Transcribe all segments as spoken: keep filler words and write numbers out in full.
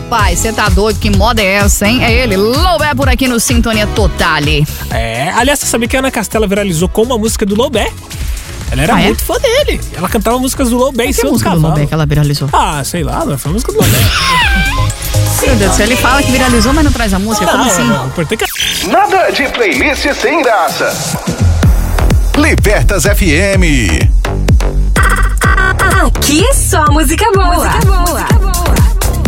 rapaz, você tá doido? Que moda é essa, hein? É ele, Lobé, por aqui no Sintonia Totale. É, aliás, você sabia que a Ana Castela viralizou com uma música do Lobé? Ela era ah, é? muito fã dele. Ela cantava músicas do Lobé em cima do música cavalo. do Lobé que ela viralizou? Ah, sei lá, mas foi a música do Lobé. Meu Deus, se ele fala que viralizou, mas não traz a música, não, como assim? Não, que... Nada de playlist sem graça. Libertas F M. Aqui é só música boa. Música boa. Música boa.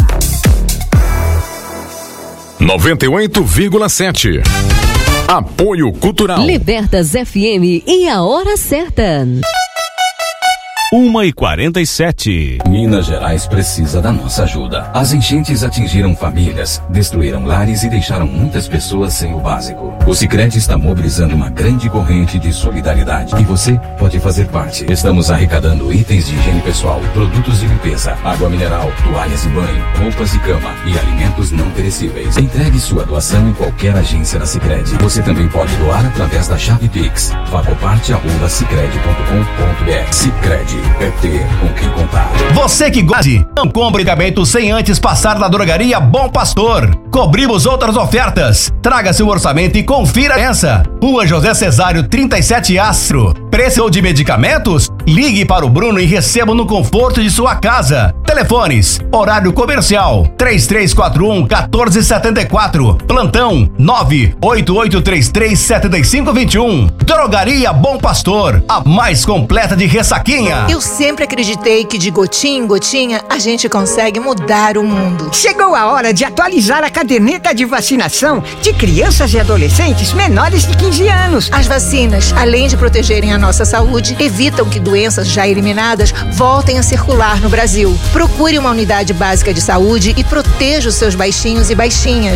noventa e oito vírgula sete. Apoio Cultural. Libertas F M e a hora certa. uma e quarenta e sete. Minas Gerais precisa da nossa ajuda. As enchentes atingiram famílias, destruíram lares e deixaram muitas pessoas sem o básico. O Sicredi está mobilizando uma grande corrente de solidariedade e você pode fazer parte. Estamos arrecadando itens de higiene pessoal, produtos de limpeza, água mineral, toalhas de banho, roupas de cama e alimentos não perecíveis. Entregue sua doação em qualquer agência da Sicredi. Você também pode doar através da chave Pix. Facoparte arroba sicredi ponto com ponto br. Sicredi. É ter com quem contar. Você que gosta, não compre medicamento sem antes passar na drogaria Bom Pastor. Cobrimos outras ofertas. Traga seu orçamento e confira essa. Rua José Cesário trinta e sete Astro. Preço de medicamentos? Ligue para o Bruno e receba no conforto de sua casa. Telefones: horário comercial três três quatro um, um quatro sete quatro. Plantão nove oito oito três três sete cinco dois um. Drogaria Bom Pastor, a mais completa de Ressaquinha. Eu sempre acreditei que de gotinha em gotinha a gente consegue mudar o mundo. Chegou a hora de atualizar a caderneta de vacinação de crianças e adolescentes menores de quinze anos. As vacinas, além de protegerem a nossa saúde, evitam que doenças já eliminadas voltem a circular no Brasil. Procure uma unidade básica de saúde e proteja os seus baixinhos e baixinhas.